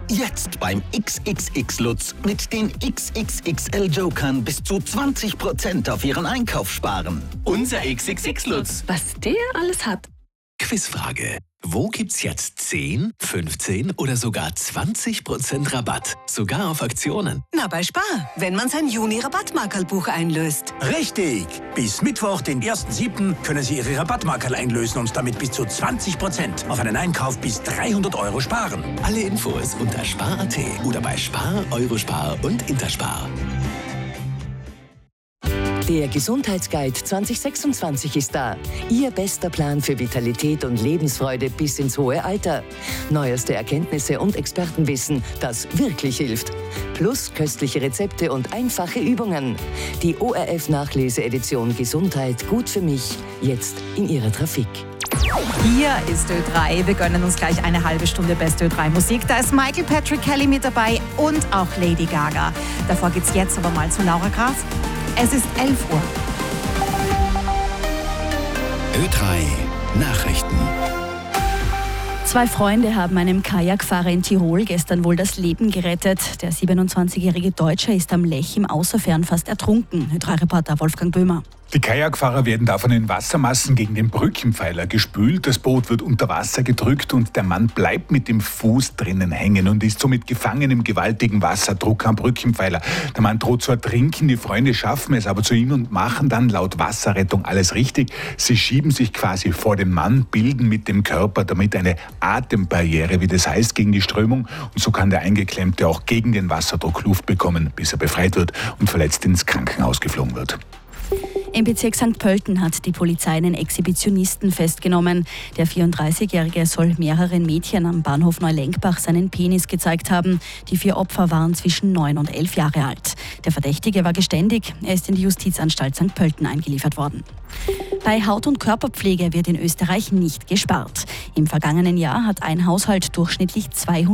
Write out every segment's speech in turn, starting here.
Jetzt beim XXX Lutz mit den XXXL Jokern bis zu 20% auf Ihren Einkauf sparen. Unser XXX Lutz. Was der alles hat. Quizfrage. Wo gibt's jetzt 10, 15 oder sogar 20% Rabatt? Sogar auf Aktionen. Na, bei Spar, wenn man sein Juni-Rabattmarkerlbuch einlöst. Richtig! Bis Mittwoch, den 1.7. können Sie Ihre Rabattmarkerl einlösen und damit bis zu 20% auf einen Einkauf bis 300 € sparen. Alle Infos unter spar.at oder bei Spar, Eurospar und Interspar. Der Gesundheitsguide 2026 ist da. Ihr bester Plan für Vitalität und Lebensfreude bis ins hohe Alter. Neueste Erkenntnisse und Expertenwissen, das wirklich hilft. Plus köstliche Rezepte und einfache Übungen. Die ORF-Nachlese-Edition Gesundheit gut für mich, jetzt in Ihrer Trafik. Hier ist Ö3. Wir gönnen uns gleich eine halbe Stunde beste Ö3-Musik. Da ist Michael Patrick Kelly mit dabei und auch Lady Gaga. Davor geht's jetzt aber mal zu Laura Graf. Es ist 11 Uhr. Ö3 Nachrichten. 2 Freunde haben einem Kajakfahrer in Tirol gestern wohl das Leben gerettet. Der 27-jährige Deutsche ist am Lech im Außerfern fast ertrunken. Ö3-Reporter Wolfgang Böhmer. Die Kajakfahrer werden da von den Wassermassen gegen den Brückenpfeiler gespült. Das Boot wird unter Wasser gedrückt und der Mann bleibt mit dem Fuß drinnen hängen und ist somit gefangen im gewaltigen Wasserdruck am Brückenpfeiler. Der Mann droht zu ertrinken, die Freunde schaffen es aber zu ihm und machen dann laut Wasserrettung alles richtig. Sie schieben sich quasi vor den Mann, bilden mit dem Körper damit eine Atembarriere, wie das heißt, gegen die Strömung. Und so kann der Eingeklemmte auch gegen den Wasserdruck Luft bekommen, bis er befreit wird und verletzt ins Krankenhaus geflogen wird. Im Bezirk St. Pölten hat die Polizei einen Exhibitionisten festgenommen. Der 34-Jährige soll mehreren Mädchen am Bahnhof Neulenkbach seinen Penis gezeigt haben. Die 4 Opfer waren zwischen 9 und 11 Jahre alt. Der Verdächtige war geständig. Er ist in die Justizanstalt St. Pölten eingeliefert worden. Bei Haut- und Körperpflege wird in Österreich nicht gespart. Im vergangenen Jahr hat ein Haushalt durchschnittlich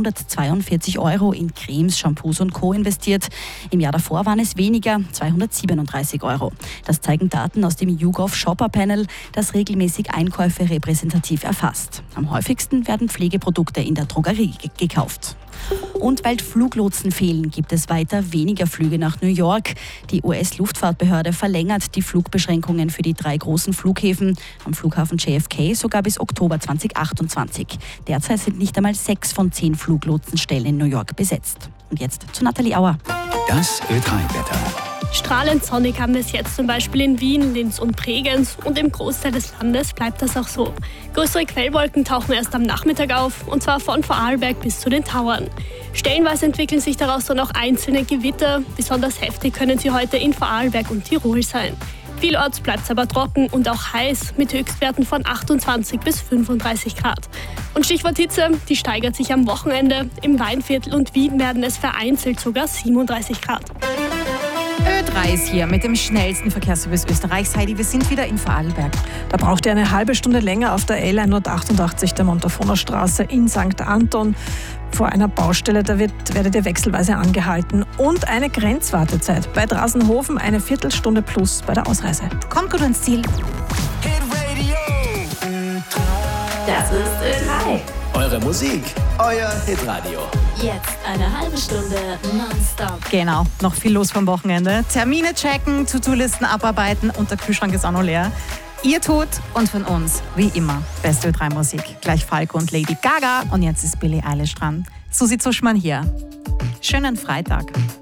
242 € in Cremes, Shampoos und Co. investiert. Im Jahr davor waren es weniger, 237 €. Das zeigen Daten aus dem YouGov Shopper Panel, das regelmäßig Einkäufe repräsentativ erfasst. Am häufigsten werden Pflegeprodukte in der Drogerie gekauft. Und weil Fluglotsen fehlen, gibt es weiter weniger Flüge nach New York. Die US-Luftfahrtbehörde verlängert die Flugbeschränkungen für die 3 großen Flughäfen, am Flughafen JFK sogar bis Oktober 2028. Derzeit sind nicht einmal 6 von 10 Fluglotsenstellen in New York besetzt. Und jetzt zu Nathalie Auer. Das Ö3-Wetter. Strahlend sonnig haben wir es jetzt zum Beispiel in Wien, Linz und Bregenz und im Großteil des Landes bleibt das auch so. Größere Quellwolken tauchen erst am Nachmittag auf und zwar von Vorarlberg bis zu den Tauern. Stellenweise entwickeln sich daraus dann auch einzelne Gewitter, besonders heftig können sie heute in Vorarlberg und Tirol sein. Vielorts bleibt es aber trocken und auch heiß mit Höchstwerten von 28 bis 35 Grad. Und Stichwort Hitze, die steigert sich am Wochenende. Im Weinviertel und Wien werden es vereinzelt sogar 37 Grad. Ö3 ist hier mit dem schnellsten Verkehrsservice Österreichs. Heidi, wir sind wieder in Vorarlberg. Da braucht ihr eine halbe Stunde länger auf der L188 der Montafoner Straße in St. Anton. Vor einer Baustelle, da werdet ihr wechselweise angehalten. Und eine Grenzwartezeit. Bei Drasenhofen eine Viertelstunde plus bei der Ausreise. Kommt gut ins Ziel. Das ist Ö3. Eure Musik, euer Hitradio. Jetzt eine halbe Stunde nonstop. Genau, noch viel los vom Wochenende. Termine checken, To-Do-Listen abarbeiten und der Kühlschrank ist auch noch leer. Ihr tut und von uns, wie immer, beste Ö3-Musik. Gleich Falco und Lady Gaga und jetzt ist Billie Eilish dran. Susi Zuschmann hier. Schönen Freitag.